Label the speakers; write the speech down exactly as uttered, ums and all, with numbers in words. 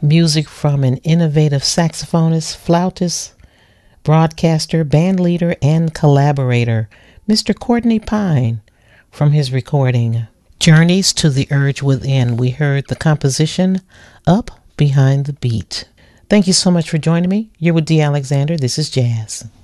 Speaker 1: Music from an innovative saxophonist, flautist, broadcaster, band leader, and collaborator, Mister Courtney Pine. From his recording, Journeys to the Urge Within, we heard the composition Up Behind the Beat. Thank you so much for joining me. You're with D. Alexander. This is Jazz.